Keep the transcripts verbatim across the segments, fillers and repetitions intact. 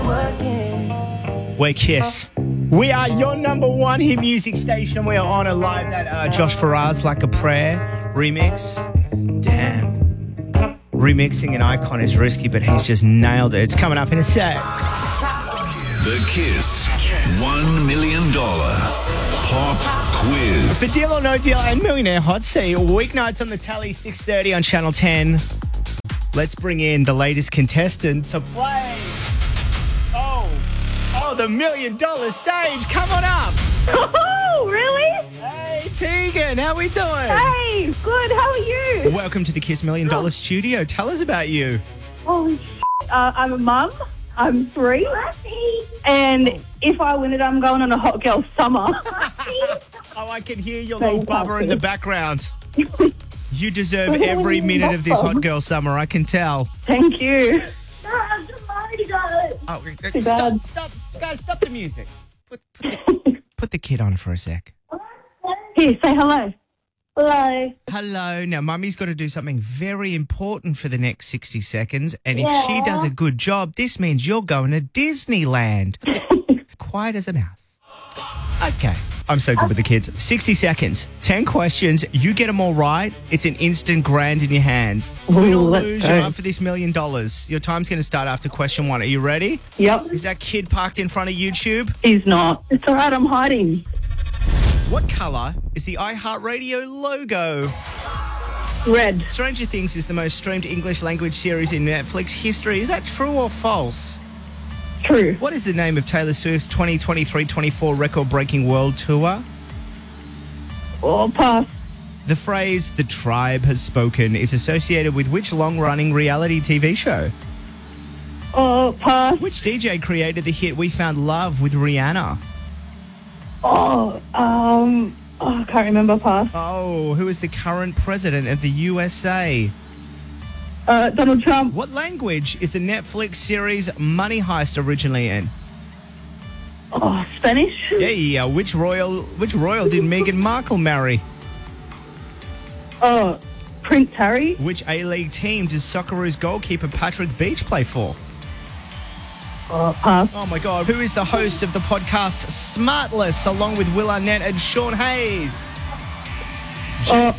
We're Kiss. We are your number one hit music station. We are on a live that uh, Josh Faraz Like a Prayer remix. Damn. Remixing an icon is risky, but he's just nailed it. It's coming up in a sec. The Kiss one million dollars Pop Quiz. The Deal or No Deal and Millionaire Hot Seat. Weeknights on the tally, six thirty on Channel ten. Let's bring in the latest contestant to play. Oh, oh, the million dollar stage. Come on up. Oh, really? Hey, Tegan, how we doing? Hey, good. How are you? Welcome to the Kiss Million Dollar Studio. Tell us about you. Holy shit. Uh, I'm a mum. I'm three. And if I win it, I'm going on a hot girl summer. Oh, I can hear your Thanks, little bubba in Hussy. the background. You deserve every minute of this hot girl summer, I can tell. Thank you. Oh, Too stop, bad. stop, guys, stop the music. Put, put, the, put the kid on for a sec. Here, say hello. Hello. Hello. Now, Mummy's got to do something very important for the next sixty seconds, and if she does a good job, this means you're going to Disneyland. Quiet as a mouse. Okay. I'm so good with the kids. sixty seconds, ten questions. You get them all right, it's an instant grand in your hands. Win or Ooh, let's lose, go. you're up for this million dollars. Your time's going to start after question one. Are you ready? Yep. Is that kid parked in front of YouTube? He's not. It's all right. I'm hiding. What colour is the iHeartRadio logo? Red. Stranger Things is the most streamed English language series in Netflix history. Is that true or false? True. What is the name of Taylor Swift's twenty twenty-three twenty-four record-breaking world tour? Oh, pass. The phrase, the tribe has spoken, is associated with which long-running reality T V show? Oh, pass. Which D J created the hit We Found Love with Rihanna? Oh, um, oh, I can't remember. Pass. Oh, who is the current president of the U S A? Uh, Donald Trump. What language is the Netflix series Money Heist originally in? Oh, Spanish. Yeah, which royal which royal did Meghan Markle marry? Oh, Prince Harry. Which A-League team does Socceroos goalkeeper Patrick Beach play for? Oh, pass. Oh my God, who is the host of the podcast Smartless along with Will Arnett and Sean Hayes? Oh,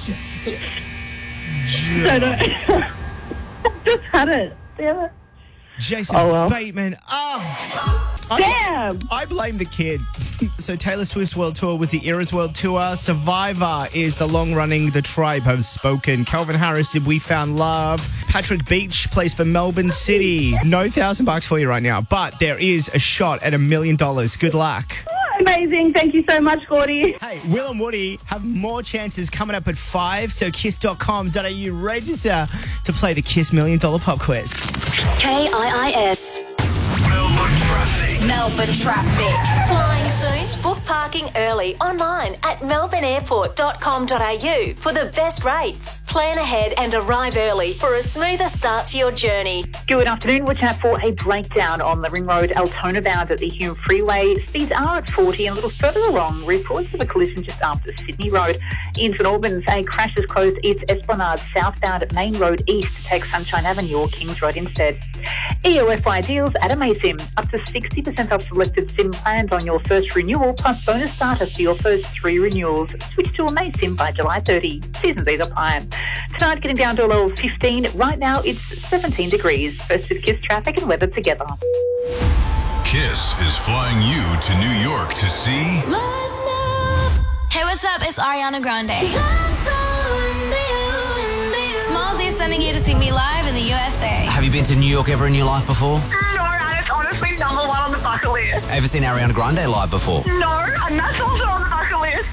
I don't. Just had it. Damn it. Jason Oh, well. Bateman. Oh, I, Damn. I blame the kid. So Taylor Swift's world tour was the Eras World Tour. Survivor is the long-running The Tribe Has Spoken. Calvin Harris did We Found Love. Patrick Beach plays for Melbourne City. No thousand bucks for you right now, but there is a shot at a million dollars. Good luck. Amazing. Thank you so much, Gordy. Hey, Will and Woody have more chances coming up at five, so kiss dot com dot a u register to play the Kiss Million Dollar Pop Quiz. K I I S. Melbourne traffic. Melbourne traffic. Flying soon? Book parking early online at melbourne airport dot com dot a u for the best rates. Plan ahead and arrive early for a smoother start to your journey. Good afternoon. Watch out for a breakdown on the Ring Road Altona bound at the Hume Freeway. Speeds are at forty and a little further along. Reports of a collision just after Sydney Road. In St Albans, a crash has closed its Esplanade southbound at Main Road East. Take Sunshine Avenue or Kings Road instead. E O F I deals at Amasim. Up to sixty percent off selected SIM plans on your first renewal, plus bonus starter for your first three renewals. Switch to Amasim by July thirtieth. Season B's apply. Tonight getting down to a low of fifteen. Right now it's seventeen degrees. First with Kiss traffic and weather together. Kiss is flying you to New York to see Hey, what's up? It's Ariana Grande. Smallzy is sending you to see me live in the U S A. Have you been to New York ever in your life before? No, and it's honestly number one on the bucket list. Ever seen Ariana Grande live before? No, and that's also on the bucket list.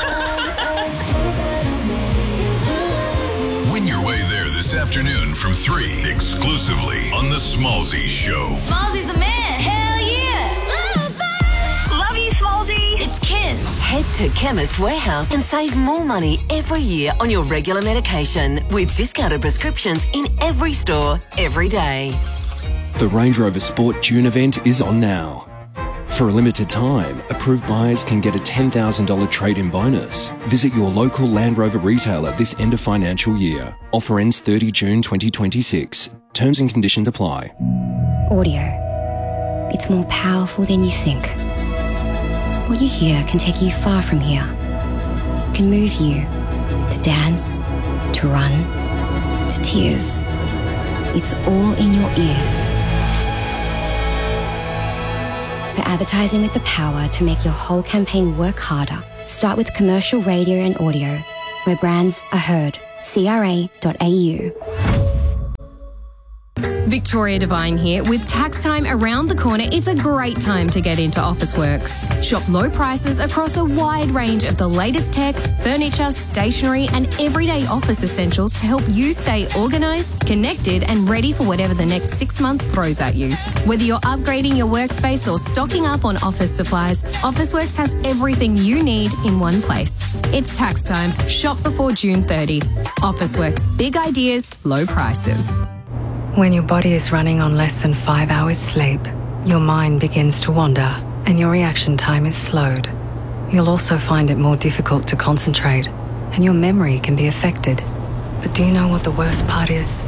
Win your way there this afternoon from three, exclusively on The Smallzy Show. Smallzy's the man. Hell yeah. Love you, Smallzy. It's Kiss. Head to Chemist Warehouse and save more money every year on your regular medication with discounted prescriptions in every store, every day. The Range Rover Sport June event is on now. For a limited time, approved buyers can get a ten thousand dollars trade-in bonus. Visit your local Land Rover retailer this end of financial year. Offer ends thirtieth of June twenty twenty-six. Terms and conditions apply. Audio. it's more powerful than you think. What you hear can take you far from here. It can move you to dance, to run, to tears. It's all in your ears. For advertising with the power to make your whole campaign work harder, start with commercial radio and audio, where brands are heard. C R A dot A U. Victoria Devine here. With tax time around the corner, it's a great time to get into Officeworks. Shop low prices across a wide range of the latest tech, furniture, stationery and everyday office essentials to help you stay organised, connected and ready for whatever the next six months throws at you. Whether you're upgrading your workspace or stocking up on office supplies, Officeworks has everything you need in one place. It's tax time. Shop before June thirtieth. Officeworks. Big ideas, low prices. When your body is running on less than five hours sleep, your mind begins to wander and your reaction time is slowed. You'll also find it more difficult to concentrate and your memory can be affected. But do you know what the worst part is?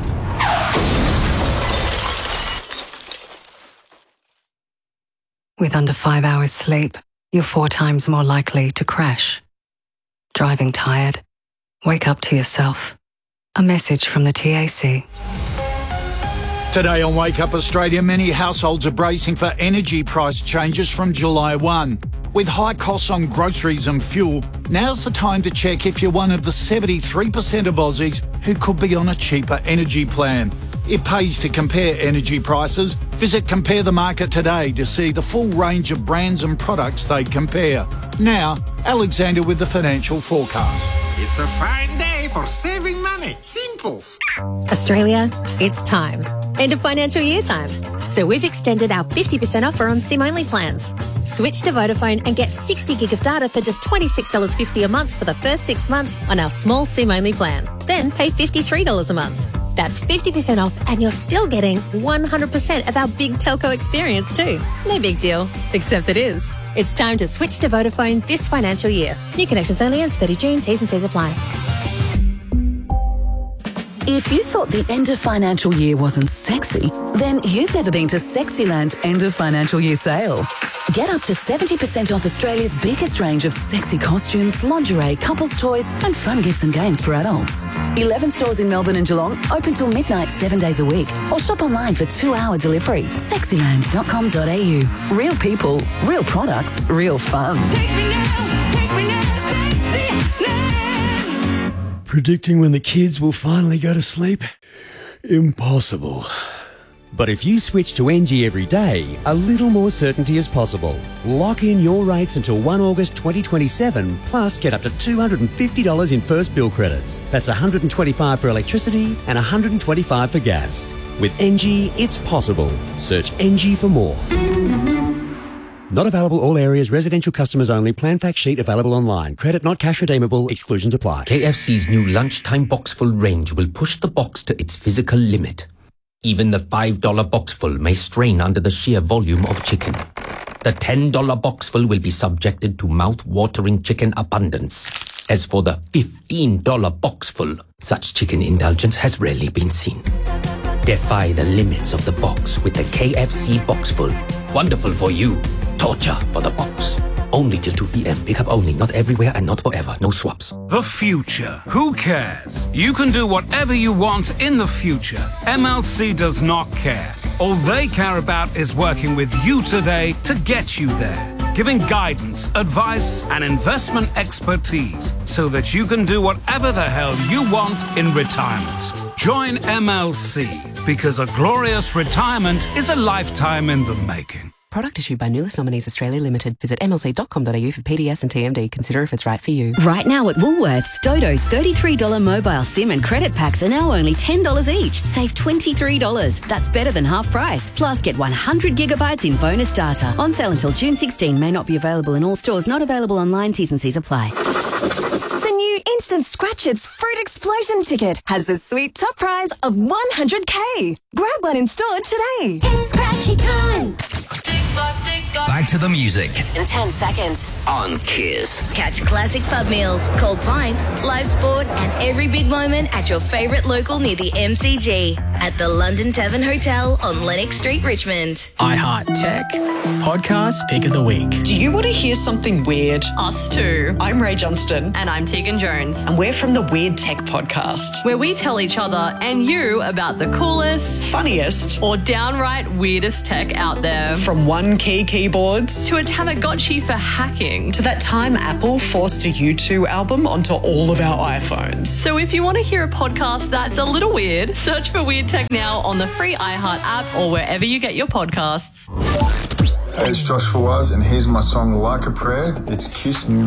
With under five hours sleep, you're four times more likely to crash. Driving tired? Wake up to yourself. A message from the T A C. Today on Wake Up Australia, many households are bracing for energy price changes from July first. With high costs on groceries and fuel, now's the time to check if you're one of the seventy-three percent of Aussies who could be on a cheaper energy plan. It pays to compare energy prices. Visit Compare the Market today to see the full range of brands and products they compare. Now, Alexander with the financial forecast. It's a fine day for saving money. Simples. Australia, it's time. End of financial year time. So we've extended our fifty percent offer on SIM-only plans. Switch to Vodafone and get sixty gig of data for just twenty-six dollars fifty a month for the first six months on our small SIM-only plan. Then pay fifty-three dollars a month. That's fifty percent off and you're still getting one hundred percent of our big telco experience too. No big deal, except it is. It's time to switch to Vodafone this financial year. New connections only ends thirtieth of June. T's and C's apply. If you thought the end of financial year wasn't sexy, then you've never been to Sexyland's end of financial year sale. Get up to seventy percent off Australia's biggest range of sexy costumes, lingerie, couples toys and fun gifts and games for adults. eleven stores in Melbourne and Geelong, open till midnight seven days a week. Or shop online for two-hour delivery. Sexyland dot com dot a u. Real people, real products, real fun. Take me now, take me now, Predicting when the kids will finally go to sleep? Impossible. But if you switch to N G every day, a little more certainty is possible. Lock in your rates until the first of August twenty twenty-seven, plus get up to two hundred fifty dollars in first bill credits. That's one hundred twenty-five dollars for electricity and one hundred twenty-five dollars for gas. With N G, it's possible. Search N G for more. Not available all areas, residential customers only. Plan fact sheet available online. Credit not cash redeemable. Exclusions apply. K F C's new lunchtime boxful range will push the box to its physical limit. Even the five dollar boxful may strain under the sheer volume of chicken. The ten dollar boxful will be subjected to mouth-watering chicken abundance. As for the fifteen dollar boxful, such chicken indulgence has rarely been seen. Defy the limits of the box with the K F C boxful. Wonderful for you. Torture for the box. Only till two p.m. Pick up only. Not everywhere and not forever. No swaps. The future. Who cares? You can do whatever you want in the future. M L C does not care. All they care about is working with you today to get you there. Giving guidance, advice and investment expertise so that you can do whatever the hell you want in retirement. Join M L C because a glorious retirement is a lifetime in the making. Product issued by Nulis Nominees Australia Limited. Visit m l c dot com dot a u for P D S and T M D. Consider if it's right for you. Right now at Woolworths, Dodo thirty-three dollars mobile SIM and credit packs are now only ten dollars each. Save twenty-three dollars. That's better than half price. Plus, get one hundred gigabytes in bonus data. On sale until June sixteenth. May not be available in all stores. Not available online. T's and C's apply. The new Instant Scratchits Fruit Explosion ticket has a sweet top prize of one hundred K. Grab one in store today. It's Scratchy time. Back to the music. In ten seconds. On Kiss. Catch classic pub meals, cold pints, live sport, and every big moment at your favourite local near the M C G. at the London Tavern Hotel on Lennox Street, Richmond. iHeart Tech Podcast Pick of the Week. Do you want to hear something weird? Us too. I'm Ray Johnston. And I'm Tegan Jones. And we're from the Weird Tech Podcast, where we tell each other and you about the coolest, funniest, or downright weirdest tech out there. From one key keyboards to a Tamagotchi for hacking. To that time Apple forced a U two album onto all of our iPhones. So if you want to hear a podcast that's a little weird, search for Weird Tech now on the free iHeart app or wherever you get your podcasts. Hey, it's Josh Fawaz, and here's my song Like a Prayer. It's Kiss New